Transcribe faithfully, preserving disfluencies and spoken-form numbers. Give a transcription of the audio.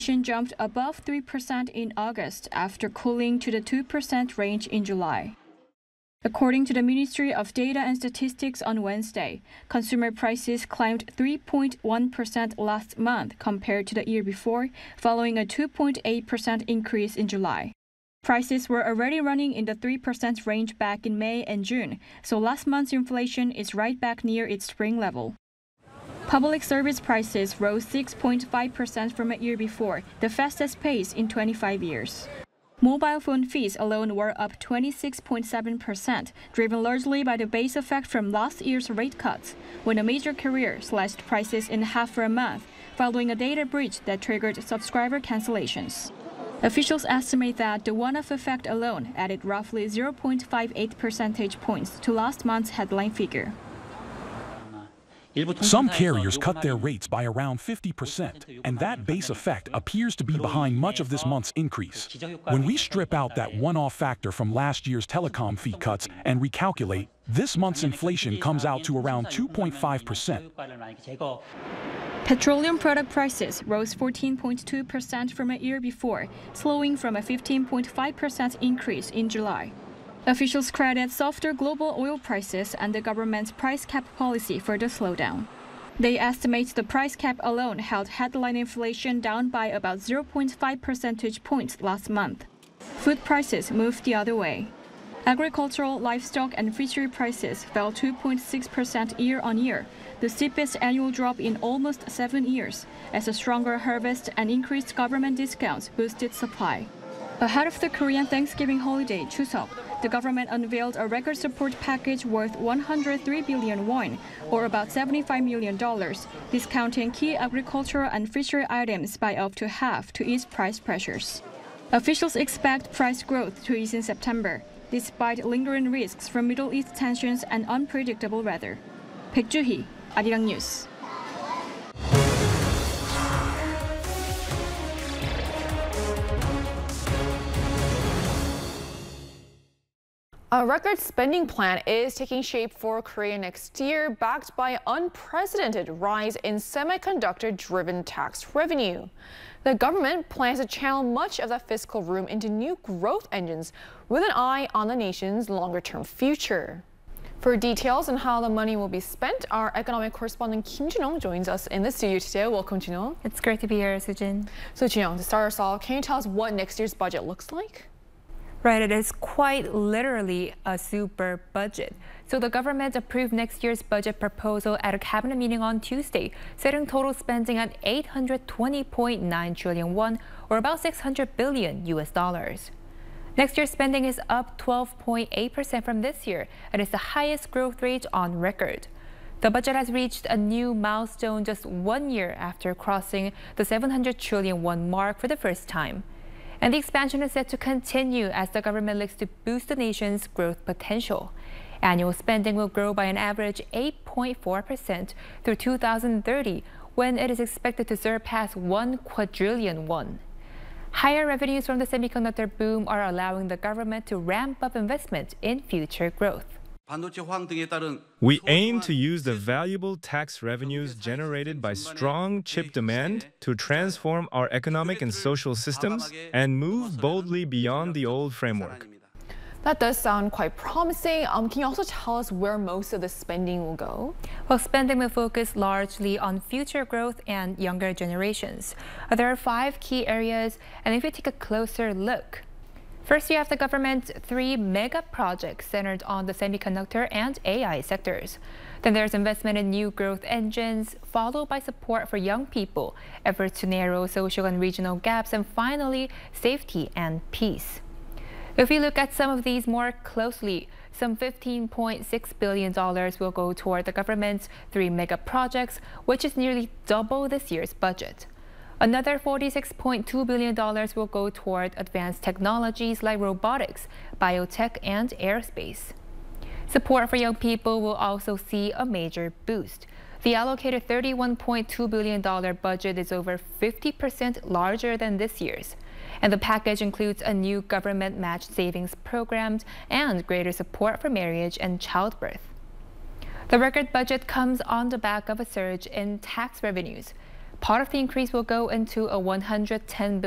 Inflation jumped above three percent in August after cooling to the two percent range in July. According to the Ministry of Data and Statistics on Wednesday, consumer prices climbed three point one percent last month compared to the year before, following a two point eight percent increase in July. Prices were already running in the three percent range back in May and June, so last month's inflation is right back near its spring level. Public service prices rose six point five percent from a year before, the fastest pace in twenty-five years. Mobile phone fees alone were up twenty-six point seven percent, driven largely by the base effect from last year's rate cuts, when a major carrier slashed prices in half for a month, following a data breach that triggered subscriber cancellations. Officials estimate that the one-off effect alone added roughly zero point five eight percentage points to last month's headline figure. Some carriers cut their rates by around fifty percent, and that base effect appears to be behind much of this month's increase. When we strip out that one-off factor from last year's telecom fee cuts and recalculate, this month's inflation comes out to around two point five percent. Petroleum product prices rose fourteen point two percent from a year before, slowing from a fifteen point five percent increase in July. Officials credit softer global oil prices and the government's price cap policy for the slowdown. They estimate the price cap alone held headline inflation down by about zero point five percentage points last month. Food prices moved the other way. Agricultural, livestock, and fishery prices fell two point six percent year-on-year, the steepest annual drop in almost seven years, as a stronger harvest and increased government discounts boosted supply. Ahead of the Korean Thanksgiving holiday, Chuseok, the government unveiled a record support package worth one hundred three billion won, or about seventy-five million dollars, discounting key agricultural and fishery items by up to half to ease price pressures. Officials expect price growth to ease in September, despite lingering risks from Middle East tensions and unpredictable weather. Baek Ju-hee, Arirang News. A record spending plan is taking shape for Korea next year, backed by an unprecedented rise in semiconductor-driven tax revenue. The government plans to channel much of that fiscal room into new growth engines with an eye on the nation's longer-term future. For details on how the money will be spent, our economic correspondent Kim Jun-young joins us in the studio today. Welcome, Jun-young. It's great to be here, Sujin. So, Jun-young, to start us off, can you tell us what next year's budget looks like? Right, it is quite literally a super budget. So the government approved next year's budget proposal at a cabinet meeting on Tuesday, setting total spending at eight hundred twenty point nine trillion won, or about six hundred billion U S dollars. Next year's spending is up twelve point eight percent from this year, and is the highest growth rate on record. The budget has reached a new milestone just one year after crossing the seven hundred trillion won mark for the first time. And the expansion is set to continue as the government looks to boost the nation's growth potential. Annual spending will grow by an average eight point four percent through two thousand thirty, when it is expected to surpass one quadrillion won. Higher revenues from the semiconductor boom are allowing the government to ramp up investment in future growth. We aim to use the valuable tax revenues generated by strong chip demand to transform our economic and social systems and move boldly beyond the old framework. That does sound quite promising. Um, can you also tell us where most of the spending will go? Well, spending will focus largely on future growth and younger generations. There are five key areas, and if you take a closer look, first, you have the government's three mega projects centered on the semiconductor and A I sectors. Then there's investment in new growth engines, followed by support for young people, efforts to narrow social and regional gaps, and finally, safety and peace. If we look at some of these more closely, some fifteen point six billion dollars will go toward the government's three mega projects, which is nearly double this year's budget. Another forty-six point two billion dollars will go toward advanced technologies like robotics, biotech, and aerospace. Support for young people will also see a major boost. The allocated thirty-one point two billion dollars budget is over fifty percent larger than this year's. And the package includes a new government-matched savings programs and greater support for marriage and childbirth. The record budget comes on the back of a surge in tax revenues. Part of the increase will go into a one hundred ten billion